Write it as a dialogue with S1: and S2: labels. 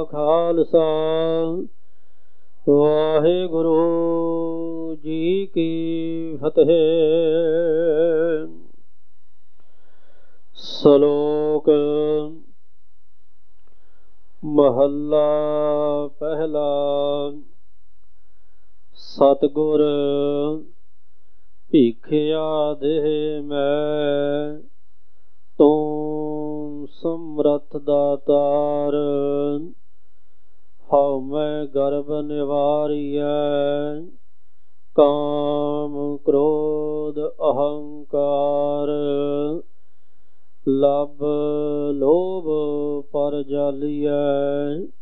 S1: ਖਾਲਸਾ ਵਾਹਿਗੁਰੂ ਜੀ ਕੀ ਫਤਿਹ। ਸ਼ਲੋਕ ਮਹੱਲਾ ਪਹਿਲਾ। ਸਤਿਗੁਰ ਭੀਖਿਆ ਦੇਹ ਮੈਂ, ਤੂੰ ਸਮਰੱਥ ਦਾਤਾਰ। ਹਉ ਮੈਂ ਗਰਭ ਨਿਵਾਰੀਐ, ਕਾਮ ਕ੍ਰੋਧ ਅਹੰਕਾਰ। ਲਭ ਲੋਭ ਪਰ ਜਾਲੀਐ,